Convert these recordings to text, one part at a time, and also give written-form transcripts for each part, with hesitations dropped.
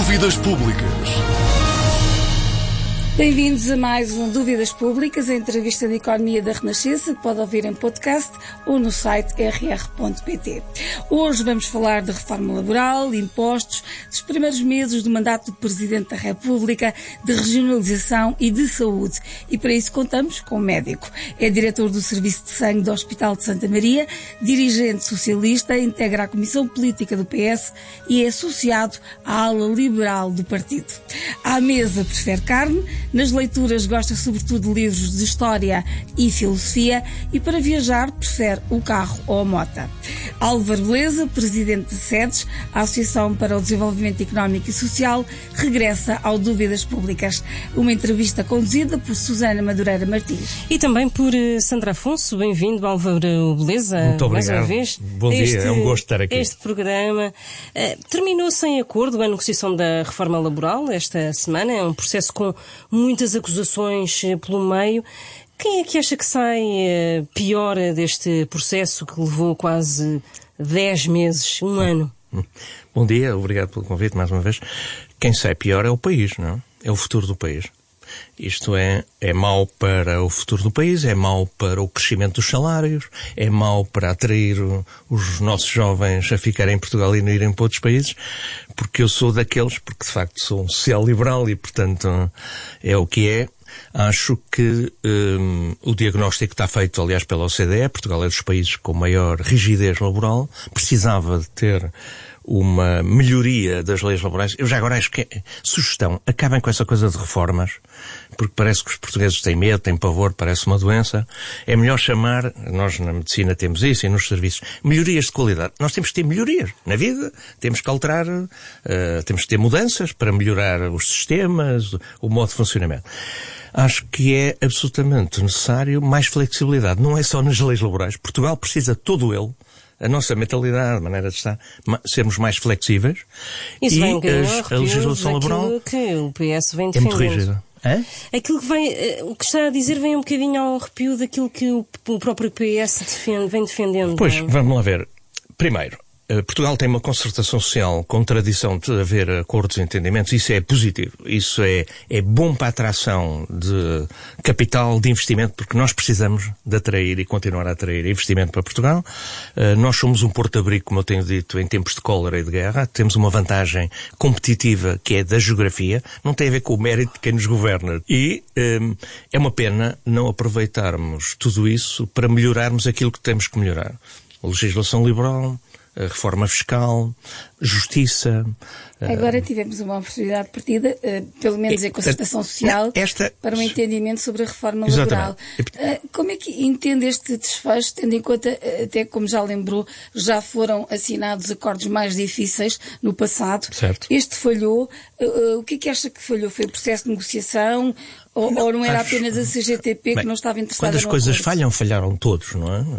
Dúvidas Públicas. Bem-vindos a mais um Dúvidas Públicas, a entrevista de economia da Renascença, que pode ouvir em podcast ou no site rr.pt. Hoje vamos falar de reforma laboral, impostos, dos primeiros meses do mandato do Presidente da República, de regionalização e de saúde. E para isso contamos com um médico. É diretor do Serviço de Sangue do Hospital de Santa Maria, dirigente socialista, integra a Comissão Política do PS e é associado à ala liberal do partido. À mesa prefere carne. Nas leituras gosta sobretudo de livros de história e filosofia e para viajar prefere o carro ou a mota. Álvaro Beleza, presidente de SEDES, a Associação para o Desenvolvimento Económico e Social, regressa ao Dúvidas Públicas. Uma entrevista conduzida por Susana Madureira Martins. E também por Sandra Afonso. Bem-vindo, Álvaro Beleza. Muito obrigado. Mais uma vez. Bom dia, é um gosto estar aqui. Este programa terminou sem acordo a negociação da reforma laboral esta semana. É um processo com muitas acusações pelo meio. Quem é que acha que sai pior deste processo que levou quase 10 meses, um ano? Bom dia, obrigado pelo convite mais uma vez. Quem sai pior é o país, não é? É o futuro do país. Isto é mau para o futuro do país, é mau para o crescimento dos salários, é mau para atrair os nossos jovens a ficarem em Portugal e não irem para outros países, porque eu sou daqueles, porque de facto sou um social-liberal e portanto é o que é. Acho que o diagnóstico está feito, aliás, pela OCDE. Portugal é dos países com maior rigidez laboral, precisava de ter uma melhoria das leis laborais. Eu já agora acho que sugestão, acabem com essa coisa de reformas, porque parece que os portugueses têm medo, têm pavor, parece uma doença. É melhor chamar, nós na medicina temos isso e nos serviços, melhorias de qualidade. Nós temos que ter melhorias na vida, temos que alterar, temos que ter mudanças para melhorar os sistemas, o modo de funcionamento. Acho que é absolutamente necessário mais flexibilidade. Não é só nas leis laborais. Portugal precisa todo ele, a nossa mentalidade, a maneira de estar, sermos mais flexíveis. Isso e vem um a legislação laboral que o PS vem defendendo. É muito rígida. Aquilo que o que está a dizer vem um bocadinho ao arrepio daquilo que o próprio PS vem defendendo. Pois, não é? vamos lá ver. Primeiro, Portugal tem uma concertação social com tradição de haver acordos e entendimentos. Isso é positivo. Isso é bom para a atração de capital, de investimento, porque nós precisamos de atrair e continuar a atrair investimento para Portugal. Nós somos um porto-abrigo, como eu tenho dito, em tempos de cólera e de guerra. Temos uma vantagem competitiva que é da geografia. Não tem a ver com o mérito de quem nos governa. E é uma pena não aproveitarmos tudo isso para melhorarmos aquilo que temos que melhorar. A legislação liberal, a reforma fiscal, justiça. Agora tivemos uma oportunidade de partida, pelo menos em concertação social, para um entendimento sobre a reforma laboral. Como é que entende este desfecho, tendo em conta, até como já lembrou, já foram assinados acordos mais difíceis no passado? Certo. Este falhou. O que é que acha que falhou? Foi o processo de negociação? Ou não era apenas a CGTP que não estava interessada no acordo? Quando as coisas falham, falharam todos, não é?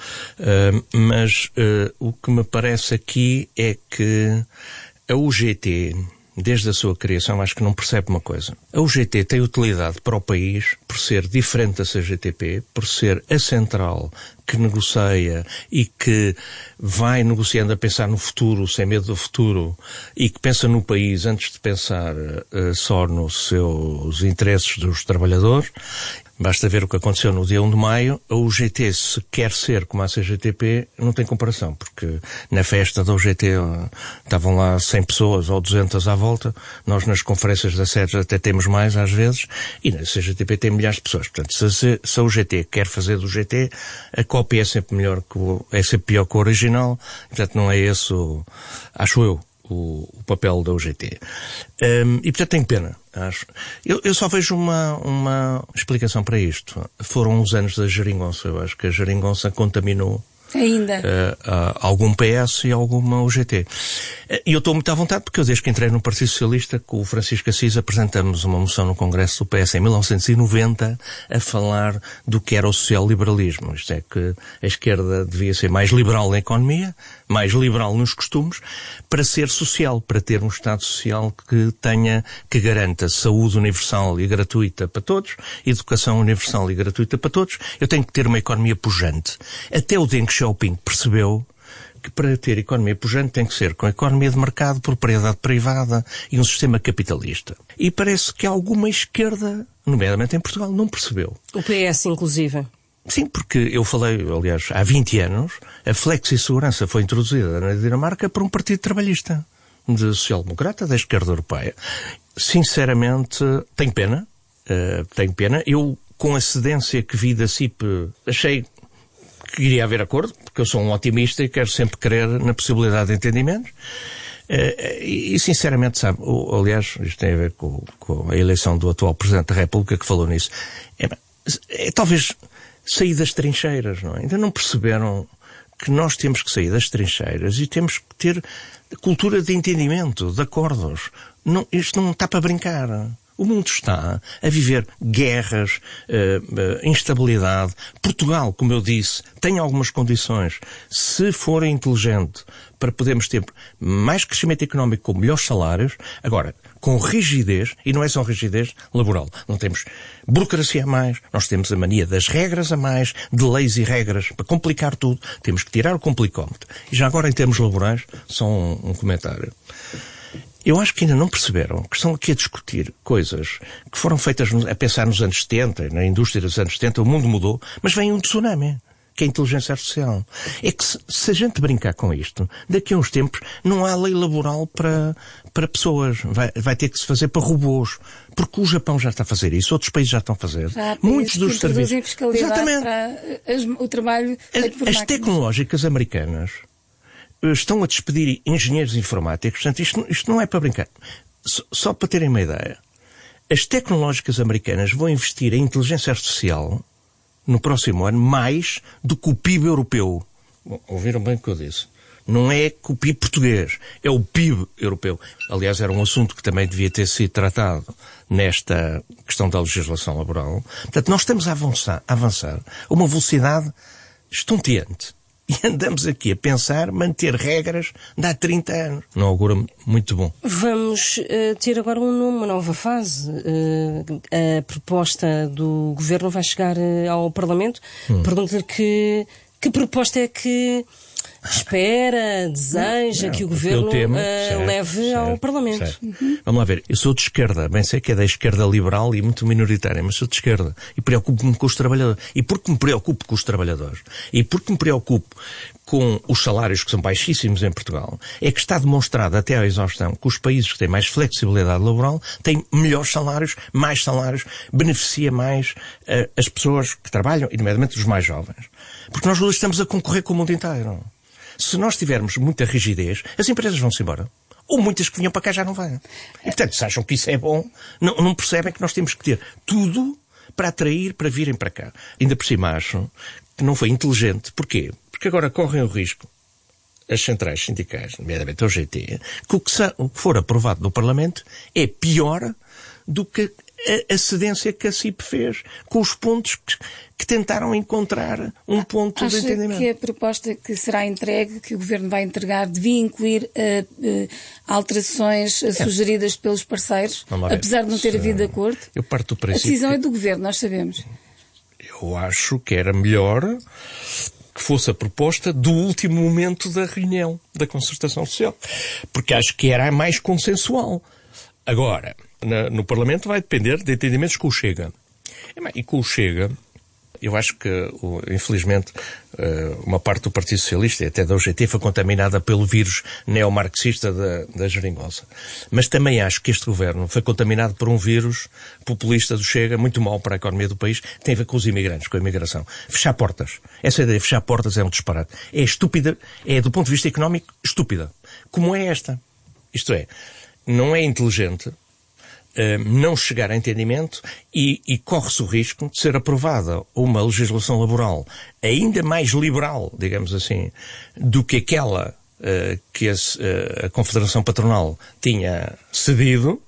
Mas o que me parece aqui é que a UGT, desde a sua criação, acho que não percebe uma coisa. A UGT tem utilidade para o país por ser diferente da CGTP, por ser a central que negocia e que vai negociando a pensar no futuro, sem medo do futuro, e que pensa no país antes de pensar só nos seus interesses dos trabalhadores. Basta ver o que aconteceu no dia 1 de maio. A UGT, se quer ser como a CGTP, não tem comparação, porque na festa da UGT estavam lá 100 pessoas ou 200 à volta. Nós nas conferências da SEDES até temos mais às vezes, e na CGTP tem milhares de pessoas. Portanto, se a UGT quer fazer do UGT, a cópia é sempre melhor é sempre pior que o original. Portanto, não é esse, acho eu, o papel da UGT. E portanto tenho pena, acho. Eu só vejo uma explicação para isto. Foram os anos da geringonça. Eu acho que a geringonça contaminou ainda algum PS e alguma UGT. E eu estou muito à vontade porque eu, desde que entrei no Partido Socialista, com o Francisco Assis, apresentamos uma moção no Congresso do PS em 1990 a falar do que era o social-liberalismo. Isto é, que a esquerda devia ser mais liberal na economia, mais liberal nos costumes, para ser social, para ter um Estado social que garanta saúde universal e gratuita para todos, educação universal e gratuita para todos. Eu tenho que ter uma economia pujante. Até o Deng Xiaoping percebeu que para ter economia pujante tem que ser com economia de mercado, propriedade privada e um sistema capitalista. E parece que alguma esquerda, nomeadamente em Portugal, não percebeu. O PS, inclusive. Sim, porque eu falei, aliás, há 20 anos, a flexi-segurança foi introduzida na Dinamarca por um partido trabalhista, de social-democrata, da esquerda europeia. Sinceramente, tenho pena. Eu, com a cedência que vi da CIP, achei que iria haver acordo, porque eu sou um otimista e quero sempre crer na possibilidade de entendimentos. E sinceramente, sabe, aliás, isto tem a ver com a eleição do atual Presidente da República que falou nisso. Talvez sair das trincheiras, não é? Ainda não perceberam que nós temos que sair das trincheiras e temos que ter cultura de entendimento, de acordos. Isto não está para brincar. O mundo está a viver guerras, instabilidade. Portugal, como eu disse, tem algumas condições. Se for inteligente para podermos ter mais crescimento económico com melhores salários, agora, com rigidez, e não é só rigidez laboral. Não temos burocracia a mais, nós temos a mania das regras a mais, de leis e regras para complicar tudo. Temos que tirar o complicómetro. E já agora, em termos laborais, só um comentário. Eu acho que ainda não perceberam que estão aqui a discutir coisas que foram feitas a pensar nos anos 70, na indústria dos anos 70, o mundo mudou, mas vem um tsunami, que é a inteligência artificial. É que se a gente brincar com isto, daqui a uns tempos não há lei laboral para pessoas. Vai ter que se fazer para robôs. Porque o Japão já está a fazer isso, outros países já estão a fazer. Muitos dos serviços. Exatamente. Para o trabalho feito por as tecnológicas americanas estão a despedir engenheiros informáticos. Portanto, isto não é para brincar. Só para terem uma ideia. As tecnológicas americanas vão investir em inteligência artificial no próximo ano mais do que o PIB europeu. Ouviram bem o que eu disse? Não é que o PIB português, é o PIB europeu. Aliás, era um assunto que também devia ter sido tratado nesta questão da legislação laboral. Portanto, nós estamos a avançar a uma velocidade estonteante. E andamos aqui a pensar manter regras de há 30 anos. Não augura muito bom. Vamos ter agora uma nova fase. A proposta do Governo vai chegar ao Parlamento. Pergunto-lhe que proposta é que espera, deseja que o Governo leve ao Parlamento. Vamos lá ver. Eu sou de esquerda. Bem sei que é da esquerda liberal e muito minoritária, mas sou de esquerda. E preocupo-me com os trabalhadores. E porque me preocupo com os trabalhadores, e porque me preocupo com os salários que são baixíssimos em Portugal, é que está demonstrado até à exaustão que os países que têm mais flexibilidade laboral têm melhores salários, beneficia mais as pessoas que trabalham, e nomeadamente os mais jovens. Porque nós hoje estamos a concorrer com o mundo inteiro. Se nós tivermos muita rigidez, as empresas vão-se embora. Ou muitas que vinham para cá já não vêm. E, portanto, se acham que isso é bom, não percebem que nós temos que ter tudo para atrair, para virem para cá. Ainda por cima acho que não foi inteligente. Porquê? Porque agora correm o risco, as centrais sindicais, nomeadamente o GT, que o que for aprovado no Parlamento é pior do que a cedência que a CIP fez com os pontos que tentaram encontrar um ponto de entendimento. Acha que a proposta que será entregue, que o Governo vai entregar, devia incluir alterações sugeridas pelos parceiros, apesar de não ter havido acordo? Eu parto do princípio. A decisão é do Governo, nós sabemos. Eu acho que era melhor que fosse a proposta do último momento da reunião da concertação social, porque acho que era a mais consensual. Agora, no Parlamento vai depender de entendimentos com o Chega. E com o Chega, eu acho que, infelizmente, uma parte do Partido Socialista e até da UGT foi contaminada pelo vírus neomarxista da geringonça. Mas também acho que este governo foi contaminado por um vírus populista do Chega, muito mau para a economia do país, que tem a ver com os imigrantes, com a imigração. Fechar portas. Essa ideia de fechar portas é um disparate. É estúpida, é do ponto de vista económico, estúpida. Como é esta? Isto é, não é inteligente não chegar a entendimento e corre-se o risco de ser aprovada uma legislação laboral ainda mais liberal, digamos assim, do que aquela que a Confederação Patronal tinha cedido.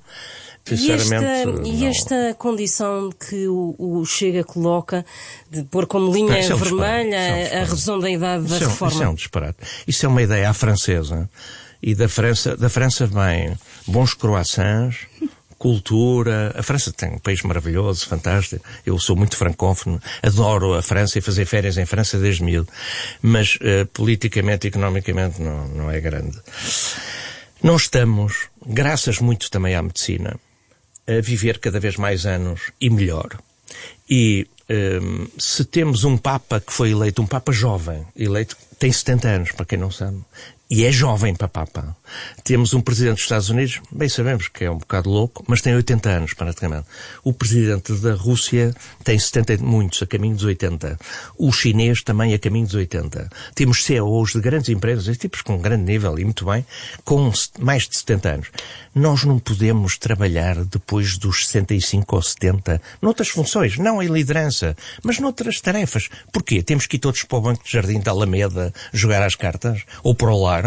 E esta condição que o Chega coloca de pôr como linha vermelha a revisão da idade da reforma? Isso é um disparate. Isso é uma ideia à francesa. E da França vêm bons croissants, cultura. A França tem um país maravilhoso, fantástico. Eu sou muito francófono, adoro a França e fazer férias em França desde miúdo. Mas politicamente, economicamente, não é grande. Nós estamos, graças muito também à medicina, a viver cada vez mais anos e melhor. E se temos um Papa que foi eleito, um Papa jovem, eleito, tem 70 anos, para quem não sabe, e é jovem para Papa. Temos um Presidente dos Estados Unidos, bem sabemos que é um bocado louco, mas tem 80 anos, praticamente. O Presidente da Rússia tem 70 e muitos, a caminho dos 80. O chinês também a caminho dos 80. Temos CEOs de grandes empresas, tipos com grande nível e muito bem, com mais de 70 anos. Nós não podemos trabalhar depois dos 65 ou 70 noutras funções, não em liderança, mas noutras tarefas. Porquê? Temos que ir todos para o banco de jardim da Alameda jogar às cartas? Ou para o lar?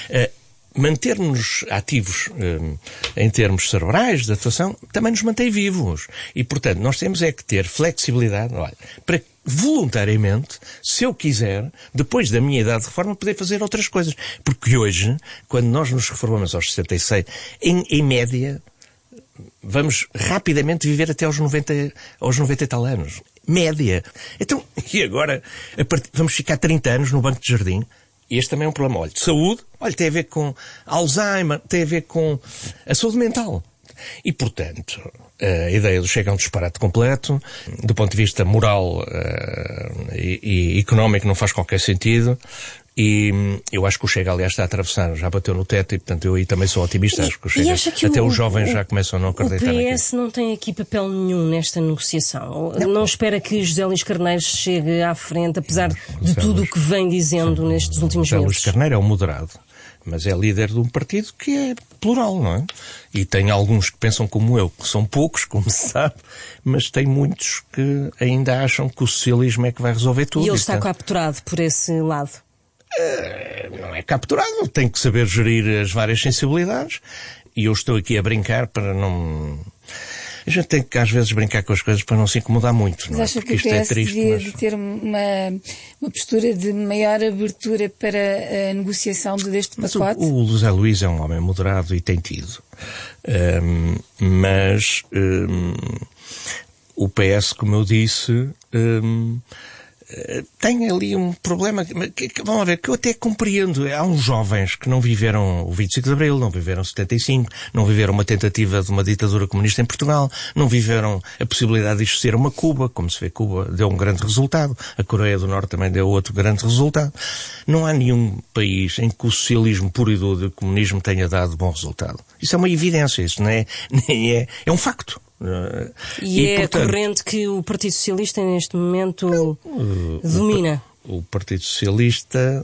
Manter-nos ativos em termos cerebrais, de atuação, também nos mantém vivos. E, portanto, nós temos é que ter flexibilidade, para voluntariamente, se eu quiser, depois da minha idade de reforma, poder fazer outras coisas. Porque hoje, quando nós nos reformamos aos 66, em média, vamos rapidamente viver até aos 90 e tal anos. Média. Então, e agora, vamos ficar 30 anos no banco de jardim? Este também é um problema. Olha, de saúde, tem a ver com Alzheimer, tem a ver com a saúde mental. E, portanto, a ideia do Chega é um disparate completo. Do ponto de vista moral e económico não faz qualquer sentido. E eu acho que o Chega, aliás, está a atravessar, já bateu no teto e, portanto, eu aí também sou otimista. Acho que o Chega, até os jovens já começam a não acreditar naquilo. O PS não tem aqui papel nenhum nesta negociação. Não espera que José Luís Carneiro chegue à frente, apesar de tudo o que vem dizendo nestes últimos meses. José Luís Carneiro é um moderado, mas é líder de um partido que é plural, não é? E tem alguns que pensam como eu, que são poucos, como se sabe, mas tem muitos que ainda acham que o socialismo é que vai resolver tudo. E ele está capturado por esse lado? Não é capturado, tem que saber gerir as várias sensibilidades e eu estou aqui a brincar para não... A gente tem que às vezes brincar com as coisas para não se incomodar muito, não é? Mas acha que o PS devia de ter uma postura de maior abertura para a negociação deste pacote? O José Luís é um homem moderado e tem tido. Mas o PS, como eu disse... tem ali um problema, vamos ver, que eu até compreendo. Há uns jovens que não viveram o 25 de Abril, não viveram 75, não viveram uma tentativa de uma ditadura comunista em Portugal, não viveram a possibilidade de isto ser uma Cuba. Como se vê, Cuba deu um grande resultado, a Coreia do Norte também deu outro grande resultado. Não há nenhum país em que o socialismo puro e duro do comunismo tenha dado bom resultado. Isso é uma evidência, isso não é é um facto. E portanto, corrente que o Partido Socialista neste momento domina? O Partido Socialista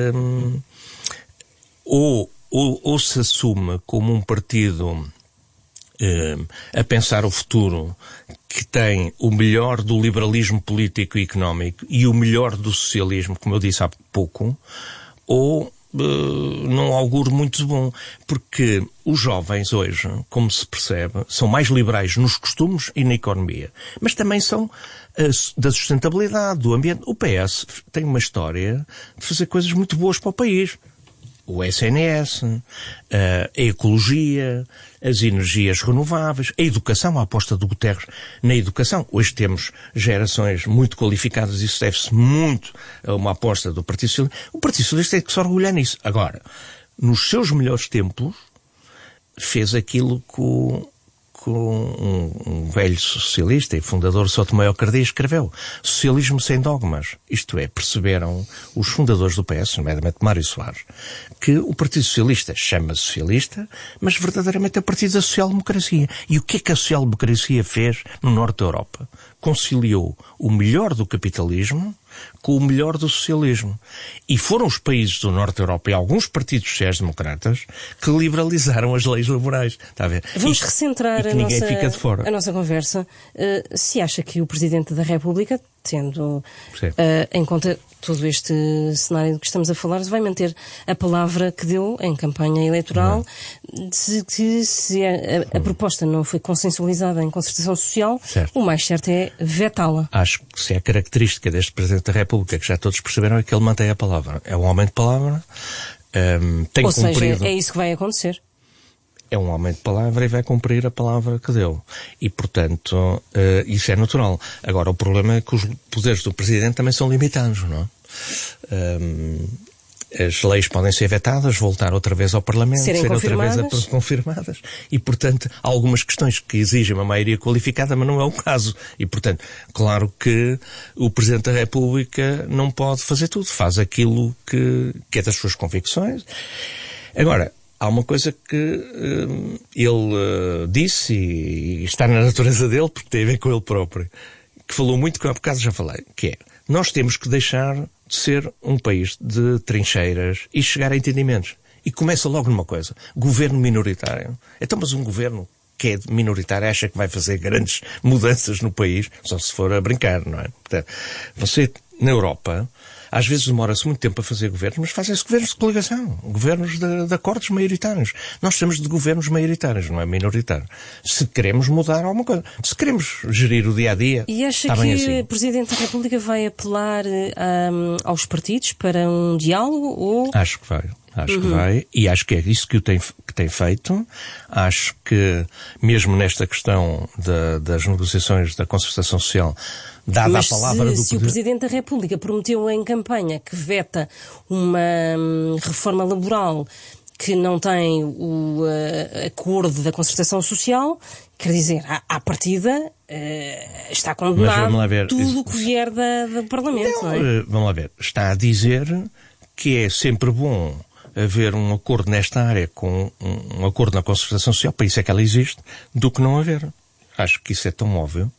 ou se assume como um partido a pensar o futuro, que tem o melhor do liberalismo político e económico e o melhor do socialismo, como eu disse há pouco, ou não auguro muito bom, porque os jovens hoje, como se percebe, são mais liberais nos costumes e na economia, mas também são da sustentabilidade, do ambiente. O PS tem uma história de fazer coisas muito boas para o país. O SNS, a ecologia, as energias renováveis, a educação, a aposta do Guterres na educação. Hoje temos gerações muito qualificadas, isso deve-se muito a uma aposta do Partido Socialista. O Partido Socialista tem que se orgulhar nisso. Agora, nos seus melhores tempos, fez aquilo que um velho socialista e fundador Sotomayor Cardia escreveu: socialismo sem dogmas. Isto é, perceberam os fundadores do PS, nomeadamente Mário Soares, que o Partido Socialista chama-se socialista, mas verdadeiramente é o Partido da Social-Democracia. E o que é que a social-democracia fez no norte da Europa? Conciliou o melhor do capitalismo com o melhor do socialismo. E foram os países do norte da Europa e alguns partidos sociais-democratas que liberalizaram as leis laborais. Está a ver? Vamos recentrar a nossa conversa. Se acha que o Presidente da República, tendo em conta todo este cenário de que estamos a falar, vai manter a palavra que deu em campanha eleitoral, de que se a proposta não foi consensualizada em concertação social, o mais certo é vetá-la. Acho que se é a característica deste Presidente da República, que já todos perceberam, é que ele mantém a palavra. É um homem de palavra, tem Ou cumprido... seja, é isso que vai acontecer. é um homem de palavra e vai cumprir a palavra que deu. E, portanto, isso é natural. Agora, o problema é que os poderes do Presidente também são limitados, não é? As leis podem ser vetadas, voltar outra vez ao Parlamento, serem outra vez confirmadas. E, portanto, há algumas questões que exigem uma maioria qualificada, mas não é o caso. E, portanto, claro que o Presidente da República não pode fazer tudo. Faz aquilo que é das suas convicções. Agora, há uma coisa que ele disse, e está na natureza dele, porque tem a ver com ele próprio, que falou muito, que há bocado já falei, que é: nós temos que deixar de ser um país de trincheiras e chegar a entendimentos. E começa logo numa coisa: governo minoritário. Então, mas um governo que é minoritário acha que vai fazer grandes mudanças no país, só se for a brincar, não é? Portanto, você, na Europa, às vezes demora-se muito tempo a fazer governos, mas fazem-se governos de coligação, governos de acordos maioritários. Nós estamos de governos maioritários, não é minoritário. Se queremos mudar alguma coisa, se queremos gerir o dia-a-dia, e acha está que bem assim. o Presidente da República vai apelar aos partidos para um diálogo? Ou... Acho que vai. Acho que vai, e acho que é isso que tem feito. Acho que, mesmo nesta questão das negociações da concertação social, dada a palavra do... se o Presidente da República prometeu em campanha que veta uma reforma laboral que não tem o acordo da concertação social, quer dizer, à partida está condenado tudo o que vier do Parlamento, não é? Vamos lá ver. Está a dizer que é sempre bom haver um acordo nesta área, com um acordo na concertação social, para isso é que ela existe, do que não haver. Acho que isso é tão óbvio.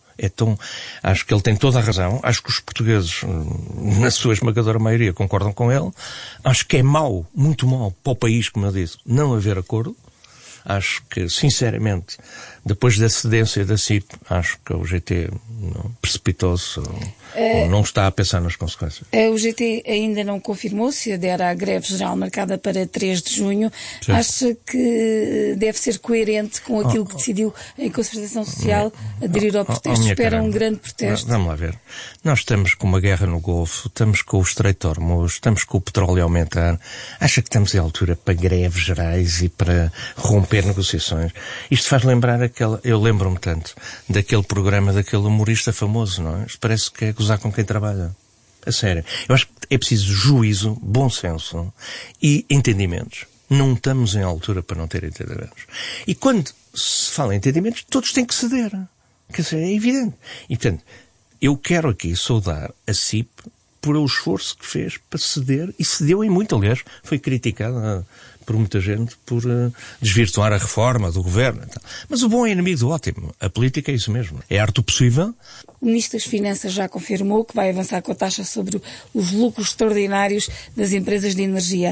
Acho que ele tem toda a razão. Acho que os portugueses, na sua esmagadora maioria, concordam com ele. Acho que é mau, muito mau, para o país, como eu disse, não haver acordo. Acho que, sinceramente, depois da cedência da CIP, acho que o GT precipitou-se ou não está a pensar nas consequências. O GT ainda não confirmou se adera à greve geral marcada para 3 de junho. Sim. Acha que deve ser coerente com aquilo que decidiu em concertação social, aderir ao protesto? Espera um grande protesto? Vamos lá ver. Nós estamos com uma guerra no Golfo, estamos com o Estreito de Hormuz, estamos com o petróleo a aumentar. Acha que estamos à altura para greves gerais e para romper negociações? Isto faz lembrar eu lembro-me tanto daquele programa daquele humorista famoso, não é? Isto parece que é gozar com quem trabalha. A sério. Eu acho que é preciso juízo, bom senso e entendimentos. Não estamos em altura para não ter entendimentos. E quando se fala em entendimentos, todos têm que ceder. Quer dizer, é evidente. E, portanto, eu quero aqui saudar a CIP por o esforço que fez para ceder, e cedeu em muito, aliás, foi criticada por muita gente por desvirtuar a reforma do governo. Mas o bom é inimigo do ótimo. A política é isso mesmo. É arte do possível. O Ministro das Finanças já confirmou que vai avançar com a taxa sobre os lucros extraordinários das empresas de energia.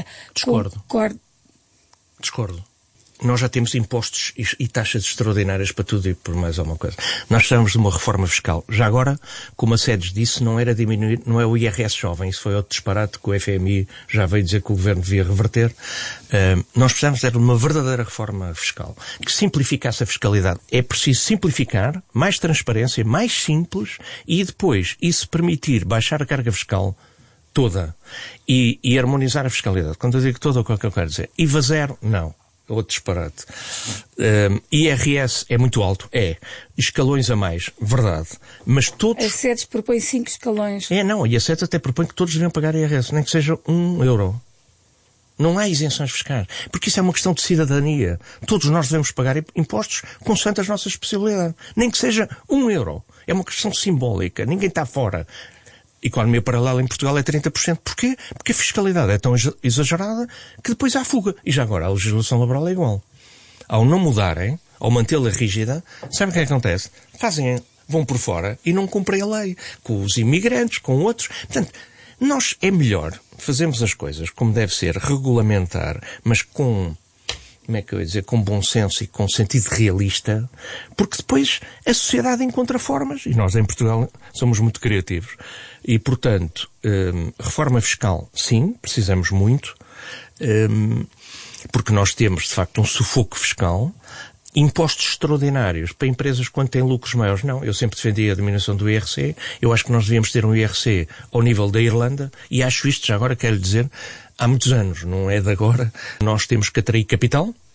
Discordo. Nós já temos impostos e taxas extraordinárias para tudo e por mais alguma coisa. Nós estamos de uma reforma fiscal. Já agora, como a Sedes disse, não era diminuir, não é o IRS jovem. Isso foi outro disparate que o FMI já veio dizer que o Governo devia reverter. Nós precisamos de uma verdadeira reforma fiscal que simplificasse a fiscalidade. É preciso simplificar, mais transparência, mais simples, e depois isso permitir baixar a carga fiscal toda e harmonizar a fiscalidade. Quando eu digo toda, o que é que eu quero dizer? IVA zero, não. Outro disparate. IRS é muito alto? É. Escalões a mais? Verdade. Mas todos... A SEDES propõe 5 escalões. E a SEDES até propõe que todos deviam pagar IRS, nem que seja €1. Não há isenções fiscais. Porque isso é uma questão de cidadania. Todos nós devemos pagar impostos consoante as nossas possibilidades. Nem que seja €1. É uma questão simbólica. Ninguém está fora. Economia paralela em Portugal é 30%. Porquê? Porque a fiscalidade é tão exagerada que depois há fuga. E já agora, a legislação laboral é igual. Ao não mudarem, ao mantê-la rígida, sabe o que acontece? Vão por fora e não cumprem a lei. Com os imigrantes, com outros. Portanto, é melhor fazermos as coisas como deve ser, regulamentar, mas com... como é que eu ia dizer, com bom senso e com sentido realista, porque depois a sociedade encontra formas, e nós em Portugal somos muito criativos. E, portanto, reforma fiscal, sim, precisamos muito, porque nós temos, de facto, um sufoco fiscal. Impostos extraordinários para empresas quando têm lucros maiores, não. Eu sempre defendi a diminuição do IRC. Eu acho que nós devíamos ter um IRC ao nível da Irlanda, e acho isto, já agora quero dizer, há muitos anos, não é de agora. Nós temos que atrair capital,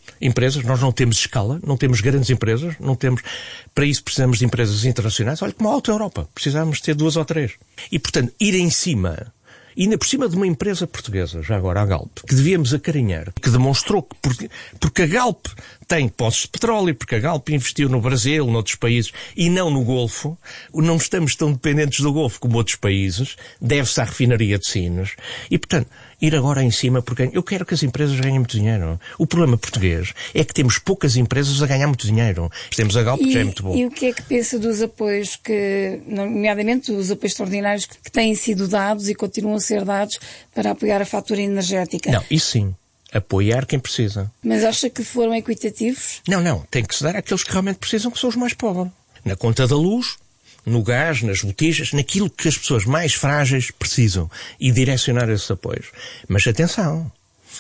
empresas, nós não temos escala, não temos grandes empresas, não temos... Para isso precisamos de empresas internacionais. Olha, como a Alta Europa, precisamos ter 2 ou 3. E, portanto, ir em cima... E ainda por cima de uma empresa portuguesa, já agora a Galp, que devíamos acarinhar, que demonstrou que porque a Galp tem poços de petróleo, porque a Galp investiu no Brasil, noutros países, e não no Golfo, não estamos tão dependentes do Golfo como outros países, deve-se à refinaria de Sines, e portanto, ir agora em cima, porque eu quero que as empresas ganhem muito dinheiro. O problema português é que temos poucas empresas a ganhar muito dinheiro. Temos a Galp, que já é muito bom. E o que é que pensa dos apoios nomeadamente os apoios extraordinários que têm sido dados e continuam a ser dados para apoiar a fatura energética? Não, isso sim. Apoiar quem precisa. Mas acha que foram equitativos? Não. Tem que se dar àqueles que realmente precisam, que são os mais pobres. Na conta da luz, no gás, nas botijas, naquilo que as pessoas mais frágeis precisam. E direcionar esses apoios. Mas atenção,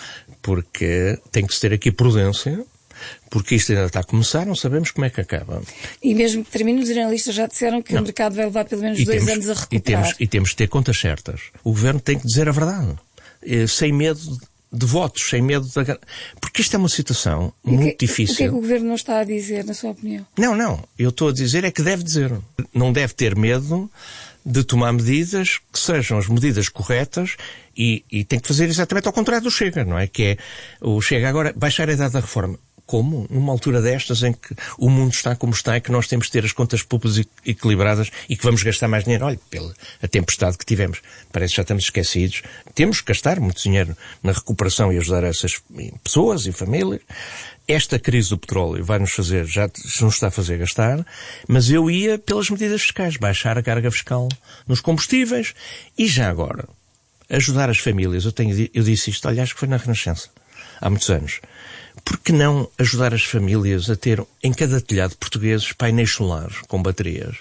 porque tem que se ter aqui prudência, porque isto ainda está a começar, não sabemos como é que acaba. E mesmo que termine, os jornalistas já disseram que o mercado vai levar pelo menos 2 anos a recuperar. E temos de ter contas certas. O Governo tem que dizer a verdade. Sem medo de votos, sem medo da... Porque isto é uma situação muito difícil. O que é que o Governo não está a dizer, na sua opinião? Não. Eu estou a dizer é que deve dizer. Não deve ter medo de tomar medidas que sejam as medidas corretas e tem que fazer exatamente ao contrário do Chega, não é? Que é o Chega agora baixar a idade da reforma. Como? Numa altura destas em que o mundo está como está e que nós temos de ter as contas públicas equilibradas e que vamos gastar mais dinheiro. Olha, pela tempestade que tivemos. Parece que já estamos esquecidos. Temos que gastar muito dinheiro na recuperação e ajudar essas pessoas e famílias. Esta crise do petróleo vai-nos fazer, já nos está a fazer gastar, mas eu ia pelas medidas fiscais, baixar a carga fiscal nos combustíveis e já agora, ajudar as famílias. Eu disse isto, aliás, que foi na Renascença, há muitos anos. Por que não ajudar as famílias a ter em cada telhado português painéis solares com baterias?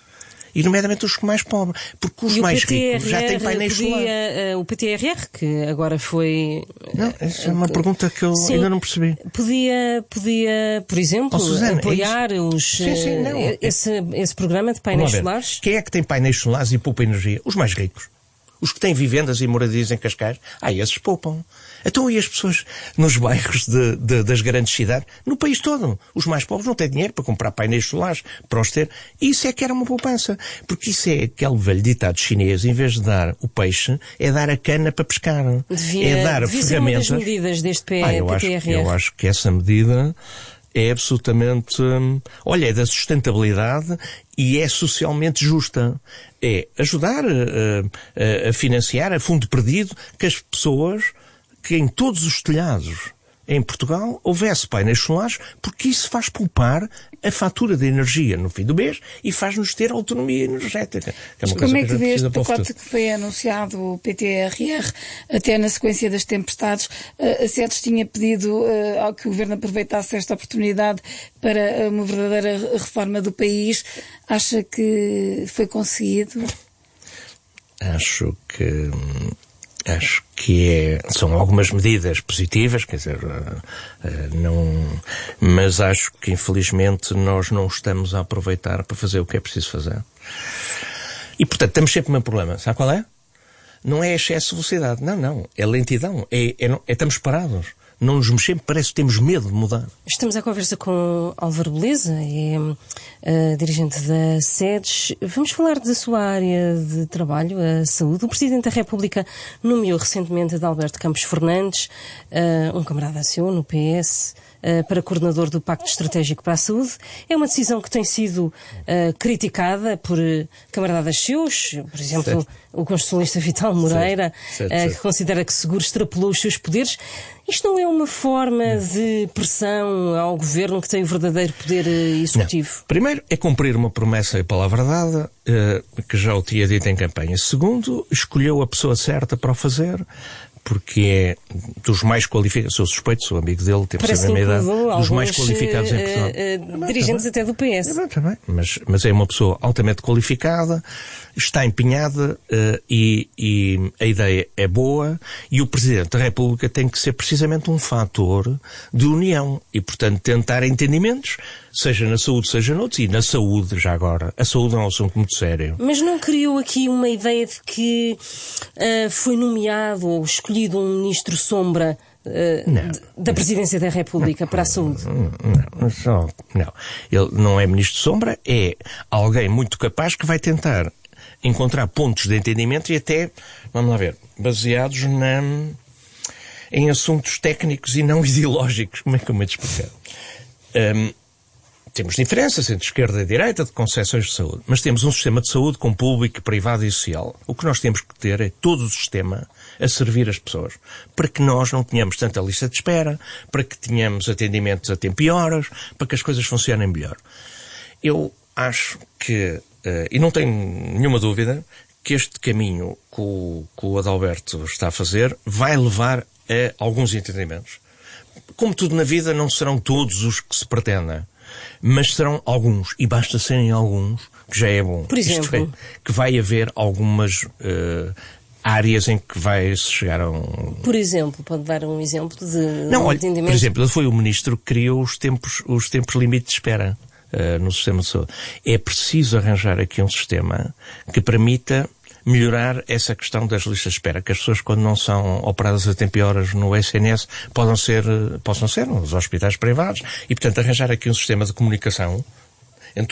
E nomeadamente os mais pobres. Porque os mais ricos já têm painéis solares. O PTRR, que agora foi... Não, essa é uma pergunta que eu ainda não percebi. Podia por exemplo, Susana, apoiar esse programa de painéis solares? Quem é que tem painéis solares e poupa energia? Os mais ricos. Os que têm vivendas e moradias em Cascais, esses poupam. Então, e as pessoas nos bairros das grandes cidades? No país todo. Os mais pobres não têm dinheiro para comprar painéis solares, para os ter. Isso é que era uma poupança. Porque isso é aquele velho ditado chinês, em vez de dar o peixe, é dar a cana para pescar. É dar a ferramenta. Ser uma das medidas deste PTRR. Eu acho que essa medida é absolutamente... é da sustentabilidade e é socialmente justa. É ajudar a financiar a fundo perdido que as pessoas, que em todos os telhados em Portugal houvesse painéis solares, porque isso faz poupar a fatura de energia no fim do mês e faz-nos ter autonomia energética. Como é que vê este pacote que foi anunciado, o PTRR, até na sequência das tempestades? A SEDES tinha pedido ao que o Governo aproveitasse esta oportunidade para uma verdadeira reforma do país. Acha que foi conseguido? Acho que são algumas medidas positivas, quer dizer, mas acho que infelizmente nós não estamos a aproveitar para fazer o que é preciso fazer. E portanto temos sempre o mesmo problema. Sabe qual é? Não é excesso de velocidade, não, é lentidão, estamos parados. Não nos mexemos, parece que temos medo de mudar. Estamos à conversa com Álvaro Beleza, é dirigente da SEDES. Vamos falar da sua área de trabalho, a saúde. O Presidente da República nomeou recentemente Adalberto Campos Fernandes, um camarada seu no PS, para coordenador do Pacto Estratégico para a Saúde. É uma decisão que tem sido criticada por camaradas seus, por exemplo, certo. O constitucionalista Vital Moreira, certo. Que considera que Seguro extrapolou os seus poderes. Isto não é uma forma de pressão ao Governo que tem o verdadeiro poder executivo? Não. Primeiro, é cumprir uma promessa e palavra dada, que já o tinha dito em campanha. Segundo, escolheu a pessoa certa para o fazer, porque é dos mais qualificados, sou suspeito, sou amigo dele, temos a mesma idade, dos mais qualificados em Portugal. Dirigentes até do PS. Também. Mas é uma pessoa altamente qualificada, está empenhada e a ideia é boa e o Presidente da República tem que ser precisamente um fator de união e, portanto, tentar entendimentos, seja na saúde, seja noutros, e na saúde, já agora. A saúde é um assunto muito sério. Mas não criou aqui uma ideia de que foi nomeado ou escolhido um ministro sombra da Presidência da República para a saúde? Não. Ele não é ministro de sombra, é alguém muito capaz que vai tentar encontrar pontos de entendimento e até, vamos lá ver, baseados em assuntos técnicos e não ideológicos. Como é que eu me explicar? Temos diferenças entre esquerda e direita de concepções de saúde, mas temos um sistema de saúde com público, privado e social. O que nós temos que ter é todo o sistema a servir as pessoas, para que nós não tenhamos tanta lista de espera, para que tenhamos atendimentos a tempo e horas, para que as coisas funcionem melhor. Eu acho que, e não tenho nenhuma dúvida, que este caminho que o Adalberto está a fazer vai levar a alguns entendimentos. Como tudo na vida, não serão todos os que se pretendem, mas serão alguns, e basta serem alguns, que já é bom. Por exemplo? Que vai haver algumas áreas em que vai se chegar a um... Por exemplo, pode dar um exemplo de não, olha, entendimento? Por exemplo, ele foi o ministro que criou os tempos limite de espera no sistema de saúde. É preciso arranjar aqui um sistema que permita melhorar essa questão das listas de espera, que as pessoas, quando não são operadas a tempo e horas no SNS, possam ser nos hospitais privados, e, portanto, arranjar aqui um sistema de comunicação entre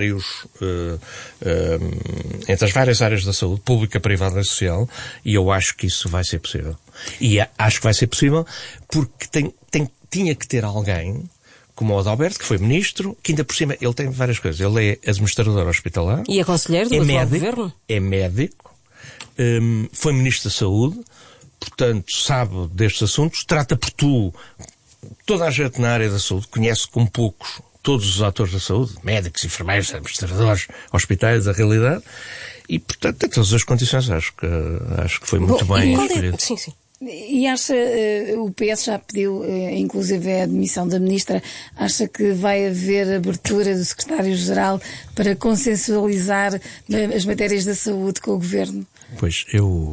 entre as várias áreas da saúde, pública, privada e social, e eu acho que isso vai ser possível. E acho que vai ser possível porque tinha que ter alguém como o Adalberto, que foi ministro, que ainda por cima, ele tem várias coisas. Ele é administrador hospitalar. E é conselheiro do atual governo? É médico. Foi ministro da Saúde. Portanto, sabe destes assuntos. Trata por toda a gente na área da saúde. Conhece como poucos todos os atores da saúde. Médicos, enfermeiros, administradores, hospitais, a realidade. E, portanto, tem todas as condições. Acho que foi muito bem escolhido. Sim, sim. E acha, o PS já pediu, inclusive a admissão da Ministra, acha que vai haver abertura do Secretário-Geral para consensualizar as matérias da saúde com o Governo? Pois,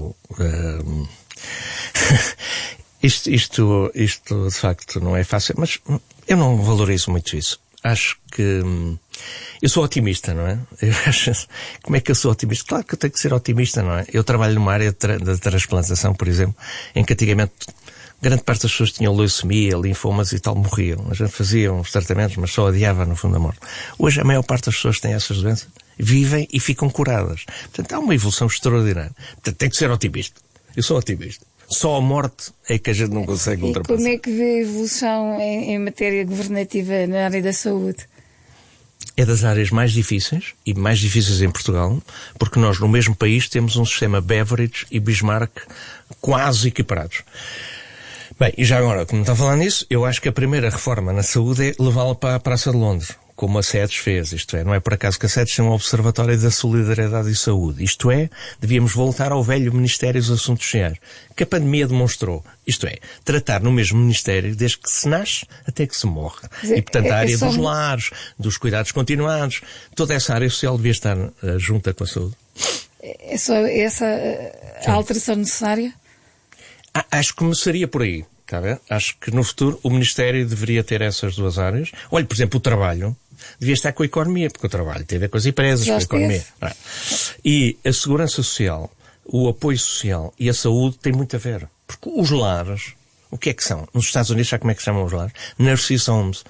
isto de facto não é fácil, mas eu não valorizo muito isso. Acho que eu sou otimista, não é? Como é que eu sou otimista? Claro que eu tenho que ser otimista, não é? Eu trabalho numa área da transplantação, por exemplo, em que antigamente grande parte das pessoas tinham leucemia, linfomas e tal, morriam. A gente fazia uns tratamentos, mas só adiava no fundo a morte. Hoje a maior parte das pessoas que têm essas doenças vivem e ficam curadas. Portanto, há uma evolução extraordinária. Portanto, tem que ser otimista. Eu sou otimista. Só a morte é que a gente não consegue ultrapassar. E como é que vê a evolução em matéria governativa na área da saúde? É das áreas mais difíceis, e mais difíceis em Portugal, porque nós no mesmo país temos um sistema Beveridge e Bismarck quase equiparados. Bem, e já agora, como está a falar nisso, eu acho que a primeira reforma na saúde é levá-la para a Praça de Londres, como a SEDES fez, isto é, não é por acaso que a SEDES é um observatório da solidariedade e saúde, isto é, devíamos voltar ao velho Ministério dos Assuntos Sociais, que a pandemia demonstrou, isto é, tratar no mesmo Ministério desde que se nasce até que se morre. E, portanto, a área dos lares, dos cuidados continuados, toda essa área social devia estar junta com a saúde. É só essa a alteração necessária? Acho que começaria por aí. Está a ver? Acho que no futuro o Ministério deveria ter essas duas áreas. Olha, por exemplo, o trabalho devia estar com a economia, porque o trabalho tem a ver com as empresas, com a economia. E a segurança social, o apoio social e a saúde têm muito a ver. Porque os lares, o que é que são? Nos Estados Unidos, sabe como é que se chamam os lares? Nurses homes.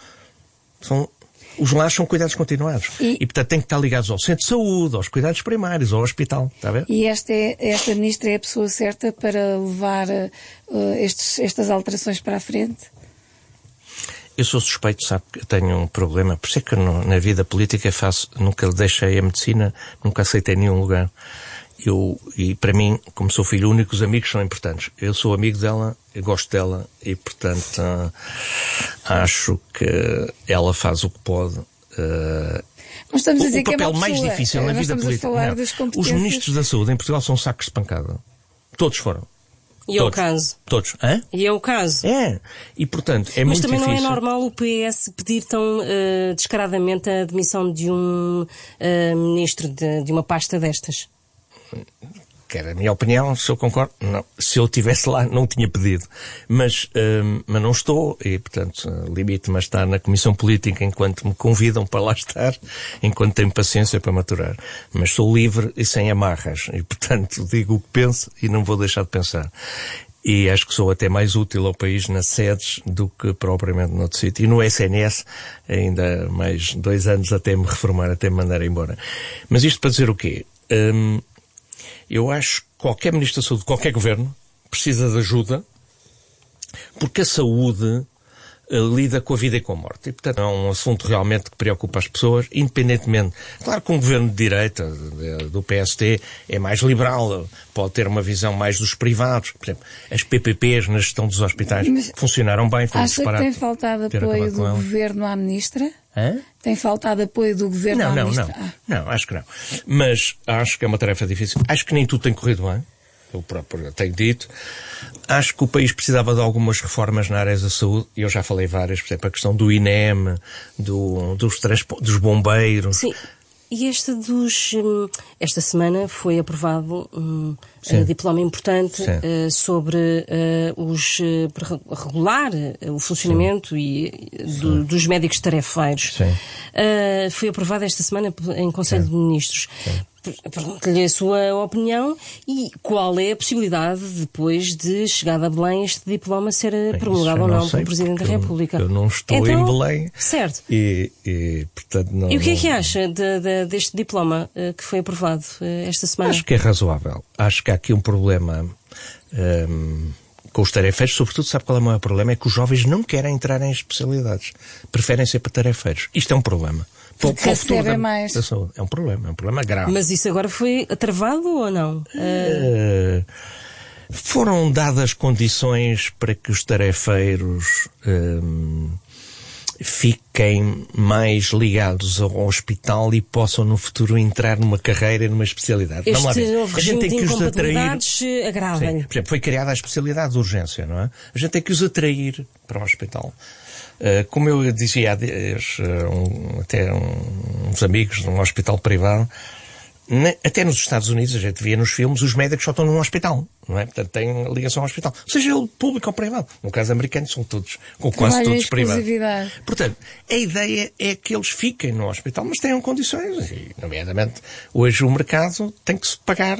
Os lares são cuidados continuados. E, portanto, têm que estar ligados ao centro de saúde, aos cuidados primários, ao hospital. Está a ver? E esta ministra é a pessoa certa para levar estas alterações para a frente? Eu sou suspeito, sabe, que eu tenho um problema. Por isso é que na vida política nunca deixei a medicina, nunca aceitei nenhum lugar. E para mim, como sou filho único, os amigos são importantes. Eu sou amigo dela, eu gosto dela e, portanto, acho que ela faz o que pode. Mas estamos a dizer o papel que é uma mais pessoa. difícil na vida política. Os ministros da saúde em Portugal são sacos de pancada. Todos foram. E é o caso. Todos. Hã? E é o caso. É. E, portanto, é muito difícil. Mas também não é normal o PS pedir tão descaradamente a admissão de um ministro de uma pasta destas. Que era a minha opinião, se eu concordo, não. Se eu estivesse lá, não tinha pedido. Mas não estou, e, portanto, limite-me a estar na Comissão Política enquanto me convidam para lá estar, enquanto tenho paciência para maturar. Mas sou livre e sem amarras, e, portanto, digo o que penso e não vou deixar de pensar. E acho que sou até mais útil ao país nas sedes do que propriamente noutro sítio. E no SNS, ainda mais 2 anos até me reformar, até me mandar embora. Mas isto para dizer o quê? Eu acho que qualquer Ministro da Saúde, qualquer governo, precisa de ajuda, porque a saúde lida com a vida e com a morte. E, portanto, é um assunto realmente que preocupa as pessoas, independentemente. Claro que um governo de direita, do PST, é mais liberal, pode ter uma visão mais dos privados. Por exemplo, as PPPs na gestão dos hospitais funcionaram bem. Acha que tem faltado apoio do governo à ministra? Hã? Tem faltado apoio do governo à ministra? Não, acho que não. Mas acho que é uma tarefa difícil. Acho que nem tudo tem corrido bem. Eu próprio tenho dito. Acho que o país precisava de algumas reformas na área da saúde, e eu já falei várias, por exemplo, a questão do INEM, dos bombeiros. Sim. E esta semana foi aprovado um diploma importante sobre para regular o funcionamento dos médicos tarefeiros. Foi aprovado esta semana em Conselho de Ministros. Pergunto-lhe a sua opinião e qual é a possibilidade, depois de chegada a Belém, este diploma ser promulgado ou não pelo Presidente da República. Eu não estou em Belém. Certo. Portanto, não, e o que é que acha deste diploma que foi aprovado esta semana? Acho que é razoável. Acho que há aqui um problema com os tarefeiros. Sobretudo, sabe qual é o maior problema? É que os jovens não querem entrar em especialidades. Preferem ser para tarefeiros. Isto é um problema. Porque recebem mais. Da saúde. É um problema grave. Mas isso agora foi travado ou não? Foram dadas condições para que os tarefeiros fiquem mais ligados ao hospital e possam no futuro entrar numa carreira, numa especialidade. Este novo regime de incompatibilidades agrava-lhe. Por exemplo, foi criada a especialidade de urgência, não é? A gente tem que os atrair para o hospital. Como eu dizia até uns amigos de um hospital privado, até nos Estados Unidos, a gente via nos filmes, os médicos só estão num hospital, não é? Portanto, têm ligação ao hospital. Seja ele público ou privado. No caso americano, são todos, ou quase todos privados. Portanto, a ideia é que eles fiquem no hospital, mas tenham condições. E, nomeadamente, hoje o mercado tem que se pagar,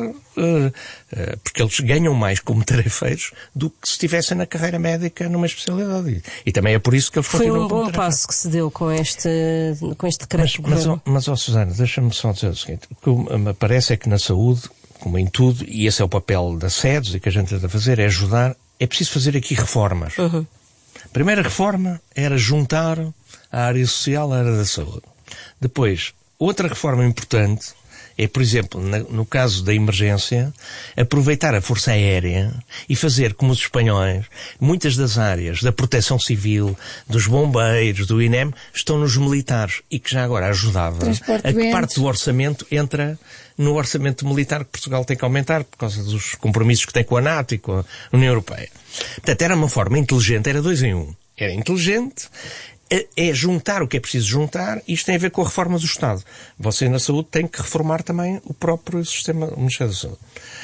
porque eles ganham mais como tarefeiros do que se estivessem na carreira médica numa especialidade. E também é por isso que eles continuam como tarefeiros. Foi um bom passo que se deu com este decreto. Mas, Susana, deixa-me só dizer o seguinte. O que me parece é que na saúde, como em tudo, e esse é o papel das sedes e que a gente tenta fazer, é ajudar. É preciso fazer aqui reformas. A primeira reforma era juntar a área social à área da saúde. Depois, outra reforma importante é, por exemplo, no caso da emergência, aproveitar a força aérea e fazer como os espanhóis. Muitas das áreas da proteção civil, dos bombeiros, do INEM, estão nos militares e que já agora ajudava a que parte do orçamento entra no orçamento militar que Portugal tem que aumentar por causa dos compromissos que tem com a NATO e com a União Europeia. Portanto, era uma forma inteligente, era 2 em 1. Era inteligente, é juntar o que é preciso juntar, e isto tem a ver com a reforma do Estado. Você na saúde tem que reformar também o próprio sistema do Ministério da Saúde.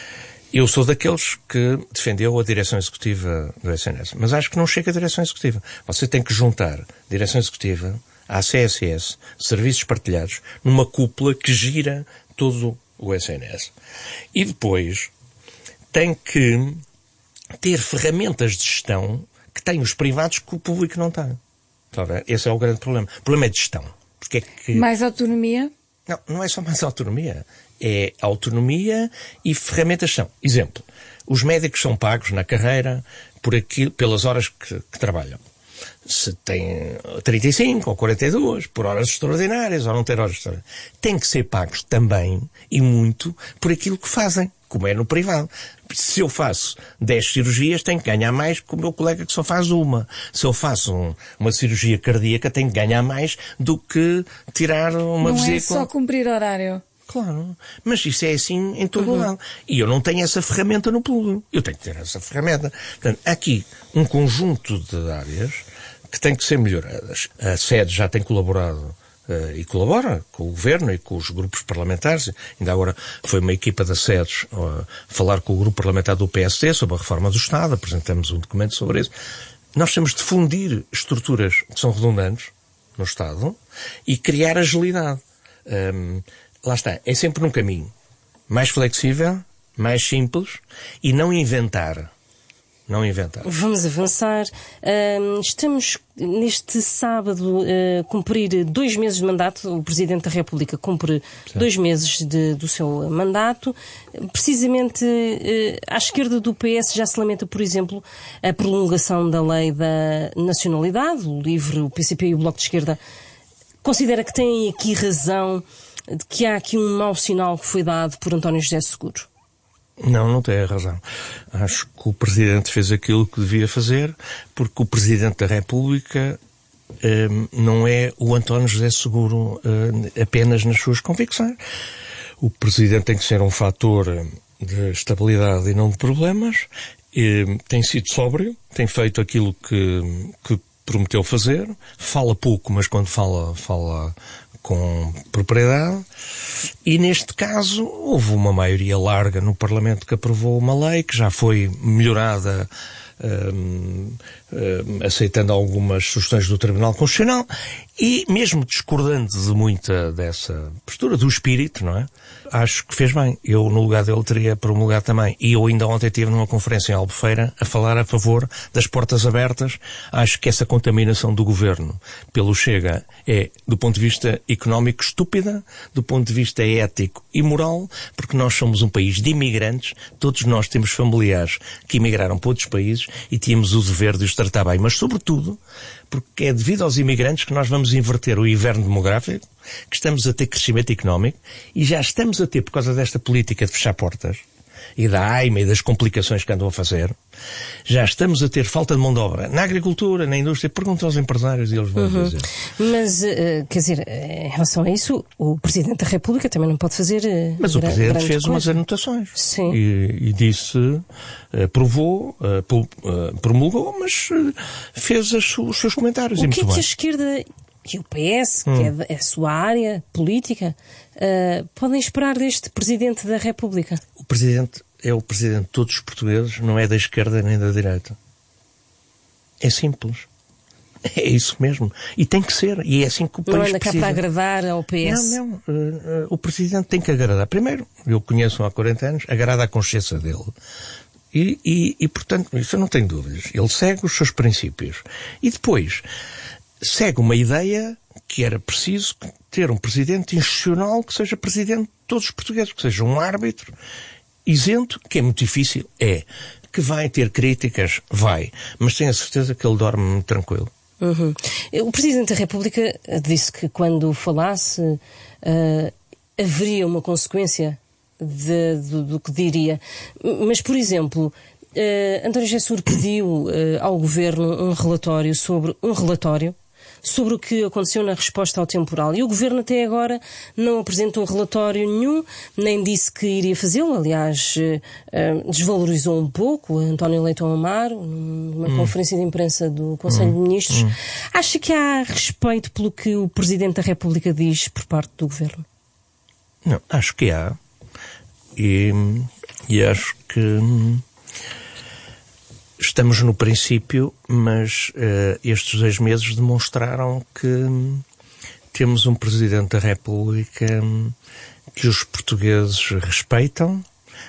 Eu sou daqueles que defendeu a direção executiva do SNS, mas acho que não chega a direção executiva. Você tem que juntar a direção executiva à CSS, serviços partilhados, numa cúpula que gira todo o SNS. E depois tem que ter ferramentas de gestão que têm os privados que o público não tem. Esse é o grande problema. O problema é de gestão. Porque é que... Mais autonomia? Não é só mais autonomia. É autonomia e ferramentas de gestão. Exemplo, os médicos são pagos na carreira pelas horas que trabalham. Se tem 35 ou 42 por horas extraordinárias ou não ter horas extraordinárias. Têm que ser pagos também, e muito, por aquilo que fazem, como é no privado. Se eu faço 10 cirurgias, tenho que ganhar mais que o meu colega que só faz uma. Se eu faço uma cirurgia cardíaca, tenho que ganhar mais do que tirar uma vesícula. Não é só cumprir horário. Claro, mas isso é assim em todo o lado. E eu não tenho essa ferramenta no público. Eu tenho que ter essa ferramenta. Portanto, há aqui um conjunto de áreas que têm que ser melhoradas. A sede já tem colaborado e colabora com o Governo e com os grupos parlamentares. Ainda agora foi uma equipa das sedes falar com o grupo parlamentar do PST sobre a reforma do Estado. Apresentamos um documento sobre isso. Nós temos de fundir estruturas que são redundantes no Estado e criar agilidade. Lá está, é sempre num caminho mais flexível, mais simples, e não inventar não inventar. Vamos avançar. Estamos neste sábado a cumprir 2 meses de mandato. O Presidente da República cumpre 2 meses do seu mandato. Precisamente à esquerda do PS já se lamenta, por exemplo, a prolongação da lei da nacionalidade. O LIVRE, o PCP e o Bloco de Esquerda considera que têm aqui razão, de que há aqui um mau sinal que foi dado por António José Seguro. Não tem razão. Acho que o Presidente fez aquilo que devia fazer, porque o Presidente da República não é o António José Seguro apenas nas suas convicções. O Presidente tem que ser um fator de estabilidade e não de problemas. Tem sido sóbrio, tem feito aquilo que prometeu fazer, fala pouco, mas quando fala com propriedade, e neste caso houve uma maioria larga no Parlamento que aprovou uma lei que já foi melhorada, aceitando algumas sugestões do Tribunal Constitucional, e mesmo discordando de muita dessa postura, do espírito, não é? Acho que fez bem. Eu, no lugar dele, teria promulgado também. E eu ainda ontem estive numa conferência em Albufeira a falar a favor das portas abertas. Acho que essa contaminação do Governo pelo Chega é, do ponto de vista económico, estúpida, do ponto de vista ético e moral, porque nós somos um país de imigrantes, todos nós temos familiares que emigraram para outros países e tínhamos o dever de os tratar bem. Mas, sobretudo, porque é devido aos imigrantes que nós vamos inverter o inverno demográfico, que estamos a ter crescimento económico, e já estamos a ter, por causa desta política de fechar portas, e da AIMA e das complicações que andam a fazer, já estamos a ter falta de mão de obra na agricultura, na indústria. Pergunta aos empresários e eles vão dizer. Mas, quer dizer, em relação a isso, o Presidente da República também não pode fazer Mas o Presidente fez umas anotações. Sim. E disse, promulgou, mas fez os seus comentários. O que é que a esquerda e o PS, que é a sua área política, podem esperar deste Presidente da República? O Presidente é o Presidente de todos os portugueses, não é da esquerda nem da direita. É simples. É isso mesmo. E tem que ser. E é assim que o país não anda cá precisa. para agradar ao PS? Não. O Presidente tem que agradar. Primeiro, eu conheço há 40 anos, agrada a consciência dele. E, portanto, isso eu não tenho dúvidas. Ele segue os seus princípios. E depois, segue uma ideia que era preciso ter um Presidente institucional que seja Presidente de todos os portugueses, que seja um árbitro isento, que é muito difícil, que vai ter críticas, mas tenho a certeza que ele dorme muito tranquilo. O Presidente da República disse que quando falasse haveria uma consequência do que diria. Mas, por exemplo, António José Seguro pediu ao Governo um relatório sobre o que aconteceu na resposta ao temporal. E o Governo até agora não apresentou relatório nenhum, nem disse que iria fazê-lo. Aliás, desvalorizou um pouco António Leitão Amaro, numa conferência de imprensa do Conselho de Ministros. Acha que há respeito pelo que o Presidente da República diz por parte do Governo? Não, acho que há. E acho que estamos no princípio, mas estes 2 meses demonstraram que temos um Presidente da República que os portugueses respeitam,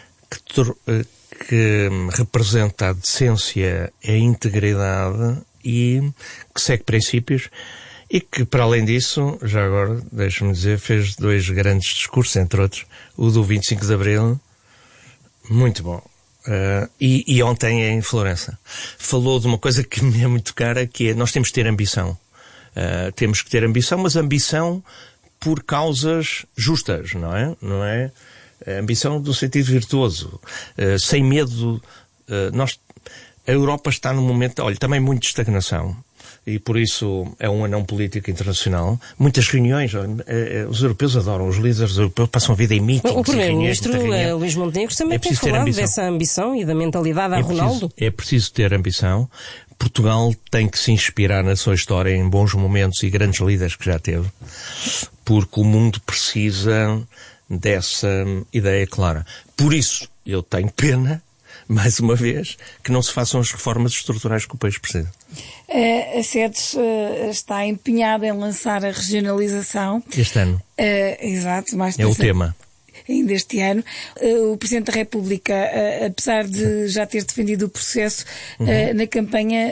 que representa a decência e a integridade e que segue princípios e que, para além disso, já agora, deixa-me dizer, fez 2 grandes discursos, entre outros, o do 25 de Abril, muito bom. E ontem em Florença falou de uma coisa que me é muito cara, que é nós temos que ter ambição. Temos que ter ambição, mas ambição por causas justas, não é? Não é ambição do sentido virtuoso, sem medo. A Europa está num momento, também muito de estagnação. E por isso é um anão político internacional. Muitas reuniões, os europeus adoram, os líderes europeus passam a vida em meetings. O Primeiro-Ministro Luís Montenegro também tem falado dessa ambição e da mentalidade a Ronaldo. É preciso ter ambição. Portugal tem que se inspirar na sua história em bons momentos e grandes líderes que já teve, porque o mundo precisa dessa ideia clara. Por isso, eu tenho pena, mais uma vez, que não se façam as reformas estruturais que o país precisa. A SEDES está empenhada em lançar a regionalização. Este ano. Exato. É o tema. ainda este ano. O Presidente da República, apesar de já ter defendido o processo, na campanha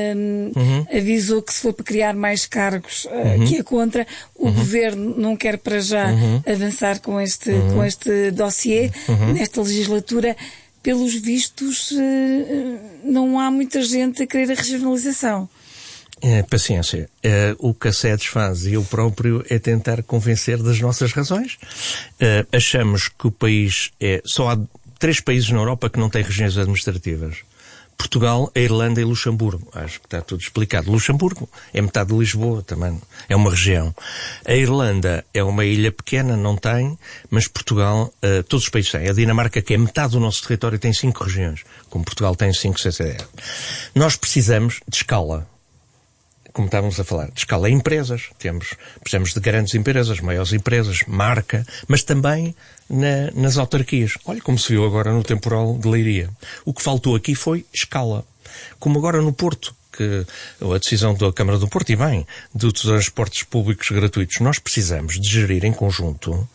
avisou que se for para criar mais cargos, que é contra. O Governo não quer para já avançar com este dossiê nesta legislatura. Pelos vistos, não há muita gente a querer a regionalização. Paciência. O que a SEDES faz e eu próprio é tentar convencer das nossas razões. Achamos que o país só há 3 países na Europa que não têm regiões administrativas. Portugal, a Irlanda e Luxemburgo. Acho que está tudo explicado. Luxemburgo é metade de Lisboa também. É uma região. A Irlanda é uma ilha pequena, não tem, mas Portugal, todos os países têm. A Dinamarca, que é metade do nosso território, tem 5 regiões, como Portugal tem 5 CCDR. Nós precisamos de escala. Como estávamos a falar, de escala em empresas. Precisamos de grandes empresas, maiores empresas, marca, mas também nas autarquias. Olha como se viu agora no temporal de Leiria. O que faltou aqui foi escala. Como agora no Porto, que a decisão da Câmara do Porto, e bem, dos transportes públicos gratuitos, nós precisamos de gerir em conjunto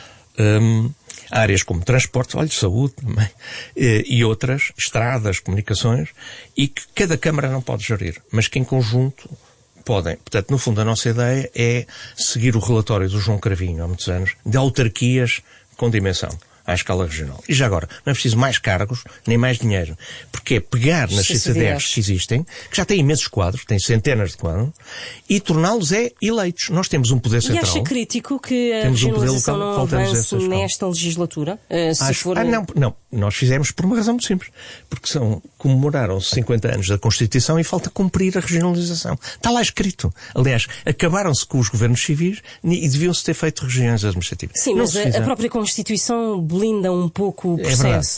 áreas como transportes, saúde também, e outras, estradas, comunicações, e que cada Câmara não pode gerir, mas que em conjunto podem. Portanto, no fundo, a nossa ideia é seguir o relatório do João Cravinho, há muitos anos, de autarquias com dimensão à escala regional. E já agora, não é preciso mais cargos, nem mais dinheiro. Porque é pegar nas CCDRs que existem, que já têm imensos quadros, têm centenas de quadros, e torná-los eleitos. Nós temos um poder central. E acha crítico que a regionalização não avance nesta legislatura? Não. Nós fizemos por uma razão muito simples. Porque comemoraram-se 50 anos da Constituição e falta cumprir a regionalização. Está lá escrito. Aliás, acabaram-se com os governos civis e deviam-se ter feito regiões administrativas. Sim, mas a própria Constituição blinda um pouco o processo.